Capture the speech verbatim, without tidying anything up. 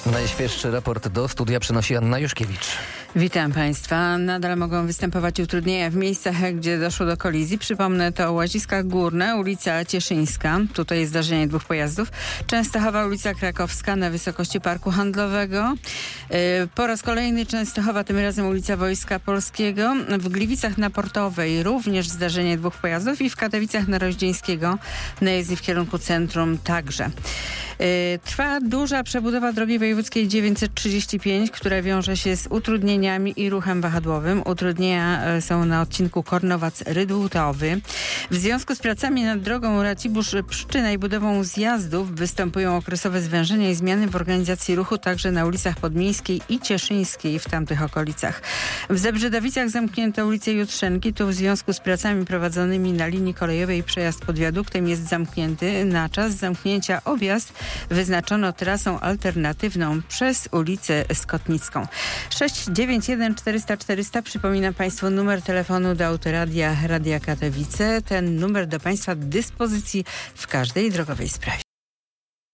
Najświeższy raport do studia przynosi Anna Juszkiewicz. Witam Państwa. Nadal mogą występować utrudnienia w miejscach, gdzie doszło do kolizji. Przypomnę, to Łaziska Górne, ulica Cieszyńska. Tutaj jest zdarzenie dwóch pojazdów. Częstochowa, ulica Krakowska na wysokości Parku Handlowego. Po raz kolejny Częstochowa, tym razem ulica Wojska Polskiego. W Gliwicach na Portowej również zdarzenie dwóch pojazdów i w Katowicach na Roździeńskiego na jezdni w kierunku centrum także. Trwa duża przebudowa drogi wojewódzkiej dziewięćset trzydzieści pięć, która wiąże się z utrudnieniami i ruchem wahadłowym. Utrudnienia są na odcinku Kornowac-Rydłutowy. W związku z pracami nad drogą Racibórz-Pszczyna i budową zjazdów występują okresowe zwężenia i zmiany w organizacji ruchu także na ulicach Podmiejskiej i Cieszyńskiej w tamtych okolicach. W Zebrzydowicach zamknięto ulicę Jutrzenki. Tu w związku z pracami prowadzonymi na linii kolejowej przejazd pod wiaduktem jest zamknięty. Na czas zamknięcia objazd wyznaczono trasą alternatywną przez ulicę Skotnicką. sześć dziewięć jeden czterysta czterysta. Przypominam Państwu numer telefonu do Autoradia Radia Katowice. Ten numer do Państwa dyspozycji w każdej drogowej sprawie.